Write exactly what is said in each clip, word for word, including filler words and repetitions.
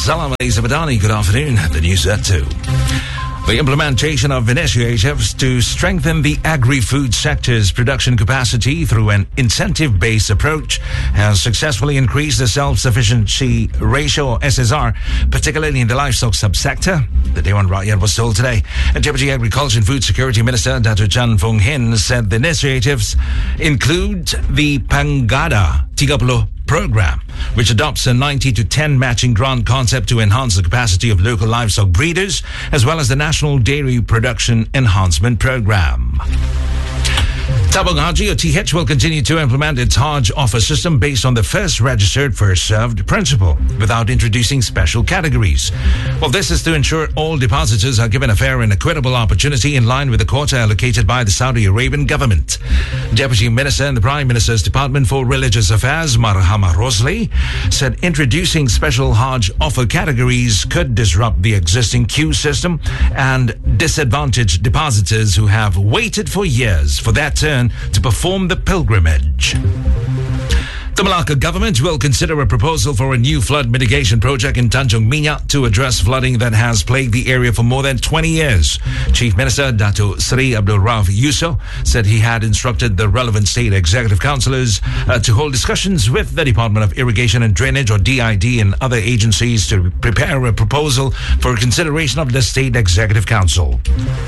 Salam Sabadani, good afternoon. The news at two. The implementation of initiatives to strengthen the agri-food sector's production capacity through an incentive-based approach has successfully increased the self-sufficiency ratio, or S S R, particularly in the livestock subsector. The Dewan Rakyat was told today. And Deputy Agriculture and Food Security Minister Dato Chan Fung Hin said the initiatives include the Pangada Tigaplo program, which adopts a ninety to ten matching grant concept to enhance the capacity of local livestock breeders, as well as the National Dairy Production Enhancement Program. Tabung Haji, or T H, will continue to implement its Hajj offer system based on the first registered, first served principle, without introducing special categories. Well, this is to ensure all depositors are given a fair and equitable opportunity in line with the quota allocated by the Saudi Arabian government. Deputy Minister in the Prime Minister's Department for Religious Affairs, Marhama Rosli, said introducing special Hajj offer categories could disrupt the existing queue system and disadvantage depositors who have waited for years for their turn to perform the pilgrimage. The Malacca government will consider a proposal for a new flood mitigation project in Tanjung Minyak to address flooding that has plagued the area for more than twenty years. Chief Minister Dato Sri Abdul Rauf Yusof said he had instructed the relevant state executive councillors uh, to hold discussions with the Department of Irrigation and Drainage, or D I D, and other agencies to prepare a proposal for consideration of the State Executive Council.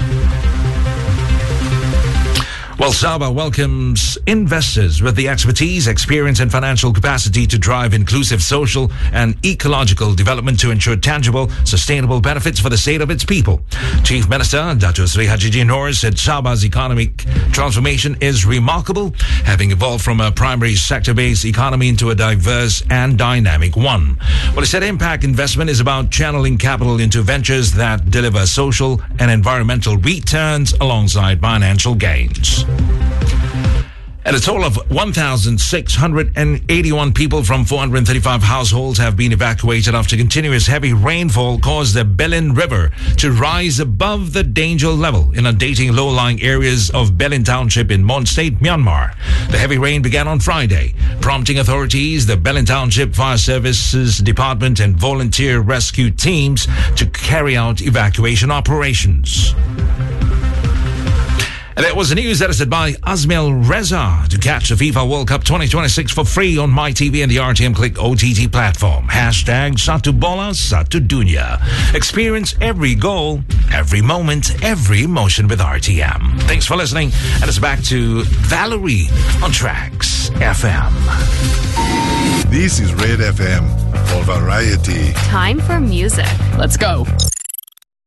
Well, Sabah welcomes investors with the expertise, experience, and financial capacity to drive inclusive social and ecological development to ensure tangible, sustainable benefits for the state of its people. Chief Minister Dato Sri Haji Noor said Sabah's economic transformation is remarkable, having evolved from a primary sector-based economy into a diverse and dynamic one. Well, he said impact investment is about channeling capital into ventures that deliver social and environmental returns alongside financial gains. And a total of one thousand six hundred eighty-one people from four hundred thirty-five households have been evacuated after continuous heavy rainfall caused the Belin River to rise above the danger level, inundating low-lying areas of Belin Township in Mon State, Myanmar. The heavy rain began on Friday, prompting authorities, the Belin Township Fire Services Department, and volunteer rescue teams to carry out evacuation operations. And that was the news edited by Azmil Reza. To catch the FIFA World Cup twenty twenty-six for free on MyTV and the R T M Click O T T platform. Hashtag Satu Bola, Satu Dunya. Experience every goal, every moment, every emotion with R T M. Thanks for listening. And it's back to Valerie on Tracks F M. This is Red F M for variety. Time for music. Let's go.